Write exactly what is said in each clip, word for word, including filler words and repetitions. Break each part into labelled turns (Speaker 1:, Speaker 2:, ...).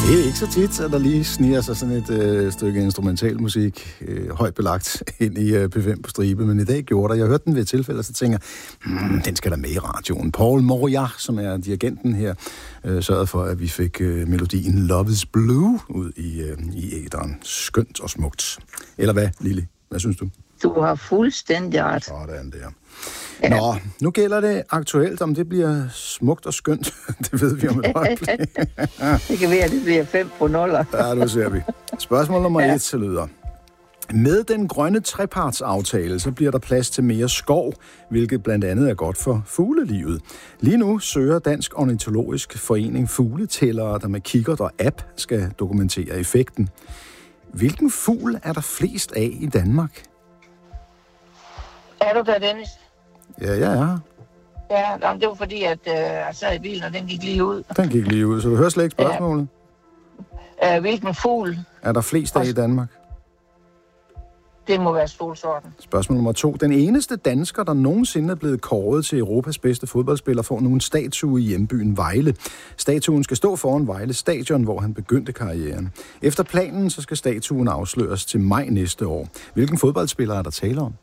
Speaker 1: Det er ikke så tit, at der lige sniger sig sådan et øh, stykke instrumentalmusik øh, højt belagt ind i øh, P fem på stribe, men i dag gjorde der. Jeg hørte den ved et tilfælde, og så tænker jeg, hmm, den skal der med i radioen. Paul Moriarty, som er dirigenten her, øh, sørgede for, at vi fik øh, melodien Love is Blue ud i, øh, i æderen. Skønt og smukt. Eller hvad, Lili? Hvad synes du?
Speaker 2: Du har fuldstændig ret.
Speaker 1: Sådan der. Ja. Nå, nu gælder det aktuelt, om det bliver smukt og skønt. Det ved vi om et øjeblik.
Speaker 2: Det kan være, at det bliver fem på nuller.
Speaker 1: Ja, nu ser vi. Spørgsmål nummer ja. et, så lyder. Med den grønne trepartsaftale, så bliver der plads til mere skov, hvilket blandt andet er godt for fuglelivet. Lige nu søger Dansk Ornitologisk Forening fugletællere, der med kikkert og app skal dokumentere effekten. Hvilken fugl er der flest af i Danmark?
Speaker 2: Er du der, Dennis?
Speaker 1: Ja, ja, ja.
Speaker 2: Ja, det var fordi, at øh, jeg sad i bilen, og den gik lige ud.
Speaker 1: Den gik lige ud, så du hører slet ikke spørgsmålet.
Speaker 2: Ja. Hvilken fugl
Speaker 1: er der flest af i Danmark?
Speaker 2: Det må være solsorten.
Speaker 1: Spørgsmål nummer to. Den eneste dansker, der nogensinde er blevet kåret til Europas bedste fodboldspiller, får nu en statue i hjembyen Vejle. Statuen skal stå foran Vejle Stadion, hvor han begyndte karrieren. Efter planen, så skal statuen afsløres til maj næste år. Hvilken fodboldspiller er der tale om?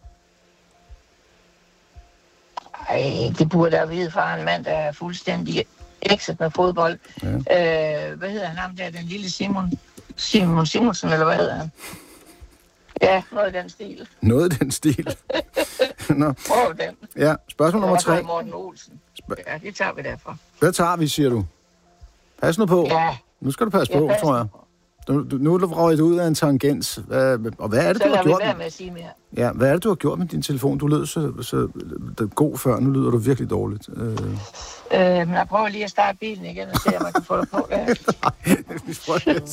Speaker 2: Ej, det burde jeg vide fra en mand, der er fuldstændig ekset med fodbold. Ja. Øh, hvad hedder han ham der, den lille Simon? Simon Simonsen, eller hvad hedder han? Ja, noget i den stil.
Speaker 1: Noget i den stil? Nå.
Speaker 2: Prøv den.
Speaker 1: Ja, spørgsmål nummer tre.
Speaker 2: Det var Morten Olsen. Ja, det tager vi derfra.
Speaker 1: Hvad tager vi, siger du? Pas nu på.
Speaker 2: Ja.
Speaker 1: Nu skal du passe på, tror jeg. Du, du, nu er du røget ud af en tangens. Hvad, og hvad er det,
Speaker 2: så
Speaker 1: du har gjort?
Speaker 2: Så lad med at sige mere.
Speaker 1: Ja, hvad er det, du har gjort med din telefon? Du lød så, så, så god før, nu lyder du virkelig dårligt. Øh.
Speaker 2: Øh, men jeg prøver lige at starte bilen igen og se, om jeg kan få dig på. Ja.
Speaker 1: Nej, vi prøver det.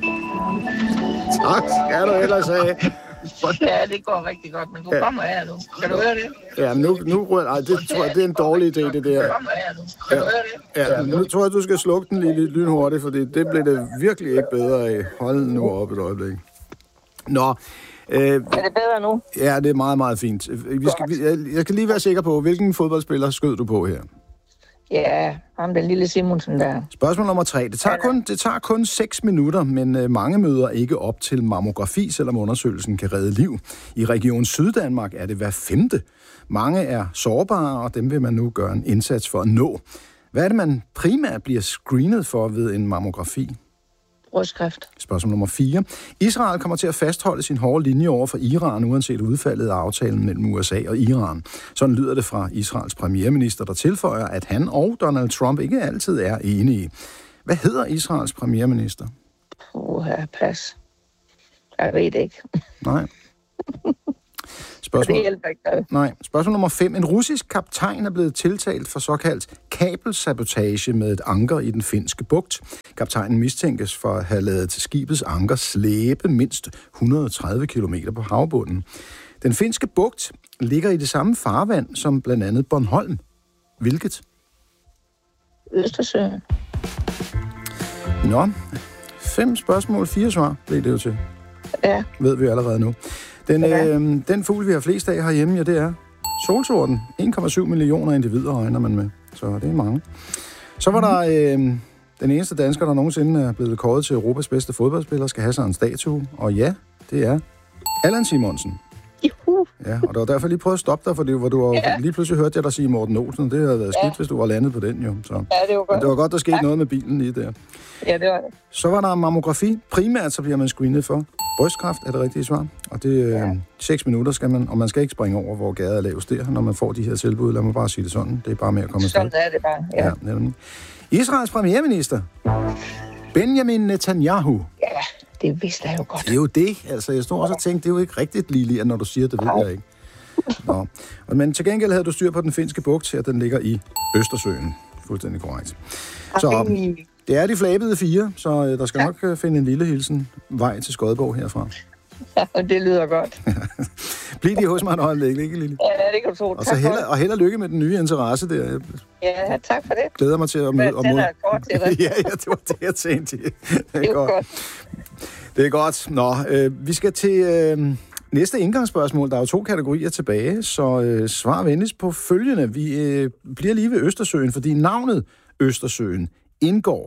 Speaker 1: Tak, skal du ellers have.
Speaker 2: Ja, det går rigtig godt, men du ja. kommer her nu. Kan du høre det?
Speaker 1: Ja, men nu, nu ej, det tror jeg, det er en dårlig idé, det der.
Speaker 2: Du kommer her nu. Kan ja. du høre det?
Speaker 1: Ja, nu tror jeg, du skal slukke den lige lidt lynhurtigt, fordi det bliver det virkelig ikke bedre af. Hold nu op et øjeblik. Nå. Øh, er
Speaker 2: det bedre nu?
Speaker 1: Ja, det er meget, meget fint. Vi skal, jeg, jeg kan lige være sikker på, hvilken fodboldspiller skød du på her?
Speaker 2: Ja, ham den lille Simonsen der.
Speaker 1: Spørgsmål nummer tre. Det tager, ja, kun, det tager kun seks minutter, men øh, mange møder ikke op til mammografi, selvom undersøgelsen kan redde liv. I Region Syddanmark er det hver femte. Mange er sårbare, og dem vil man nu gøre en indsats for at nå. Hvad er det, man primært bliver screenet for ved en mammografi?
Speaker 2: Brystkræft.
Speaker 1: Spørgsmål nummer fire. Israel kommer til at fastholde sin hårde linje over for Iran, uanset udfaldet af aftalen mellem U S A og Iran. Sådan lyder det fra Israels premierminister, der tilføjer, at han og Donald Trump ikke altid er enige. Hvad hedder Israels premierminister?
Speaker 2: Uha, pas. Jeg ved det ikke.
Speaker 1: Nej. Spørgsmål... Nej. Spørgsmål nummer fem. En russisk kaptajn er blevet tiltalt for såkaldt kabelsabotage med et anker i den finske bugt. Kaptajnen mistænkes for at have ladet til skibets anker slæbe mindst et hundrede og tredive kilometer på havbunden. Den finske bugt ligger i det samme farvand som blandt andet Bornholm. Hvilket?
Speaker 2: Østersøen.
Speaker 1: Nå, fem spørgsmål, fire svar blev det jo til.
Speaker 2: Ja.
Speaker 1: Ved vi allerede nu. Den, ja. øh, den fugl, vi har flest af herhjemme, ja, det er solsorten. en komma syv millioner individer regner man med, så det er mange. Så var der øh, den eneste dansker, der nogensinde er blevet kåret til Europas bedste fodboldspiller, skal have sig en statue. Og ja, det er Allan Simonsen.
Speaker 2: Juhu.
Speaker 1: Ja, og det var derfor, jeg lige prøvede at stoppe dig, fordi hvor du ja. lige pludselig hørte jeg dig sige Morten Olsen. Det havde været ja. skidt, hvis du var landet på den jo. Så.
Speaker 2: Ja, det var godt.
Speaker 1: Men det var godt, der skete
Speaker 2: ja.
Speaker 1: noget med bilen lige der.
Speaker 2: Ja, det var det.
Speaker 1: Så var der mammografi. Primært så bliver man screenet for brystkræft, er det rigtige svar. Og det er ja. seks minutter, skal man, og man skal ikke springe over, hvor gaden er lavest der, når man får de her tilbud. Lad mig bare sige det sådan. Det er bare med at komme afsted.
Speaker 2: Sådan er det bare, ja. ja
Speaker 1: nemlig. Israels premierminister, Benjamin Netanyahu.
Speaker 2: Ja, det vidste jeg jo godt.
Speaker 1: Det er jo det. Altså, jeg stod også og tænkte, det er jo ikke rigtigt lige, når du siger, det ved jeg ikke. Nå. Men til gengæld havde du styr på den finske bugt her, den ligger i Østersøen. Fuldstændig korrekt. Så det er de flabede fire, så øh, der skal ja. nok øh, finde en lille hilsen vej til Skodborg herfra.
Speaker 2: Ja, det lyder godt.
Speaker 1: Bliv lige hos mig et øjeblik, ikke, Lille?
Speaker 2: Ja, det kan du tro.
Speaker 1: Og så held, og held og lykke med den nye interesse der.
Speaker 2: Ja, tak for det.
Speaker 1: Glæder mig til at møde.
Speaker 2: Den er kort til dig.
Speaker 1: ja, ja, det var det, jeg tænkte. Det er,
Speaker 2: det er godt. godt.
Speaker 1: Det er godt. Nå, øh, vi skal til øh, næste indgangsspørgsmål. Der er jo to kategorier tilbage, så øh, svar venligst på følgende. Vi øh, bliver lige ved Østersøen, fordi navnet Østersøen indgår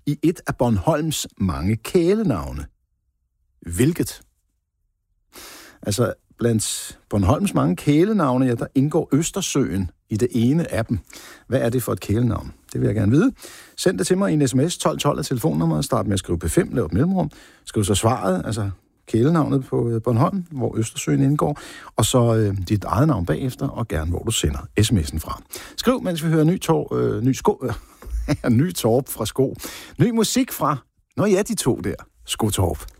Speaker 1: i et af Bornholms mange kælenavne. Hvilket? Altså, blandt Bornholms mange kælenavne, ja, der indgår Østersøen i det ene af dem. Hvad er det for et kælenavn? Det vil jeg gerne vide. Send det til mig i en sms, tolv tolv af telefonnummeret, start med at skrive P fem, lav et mellemrum, skriv så svaret, altså kælenavnet på Bornholm, hvor Østersøen indgår, og så øh, dit eget navn bagefter, og gerne hvor du sender sms'en fra. Skriv, mens vi hører ny, tor, øh, ny, sko, øh, ny Torp fra Sko. Ny musik fra, nå ja, de to der, Sko Torp.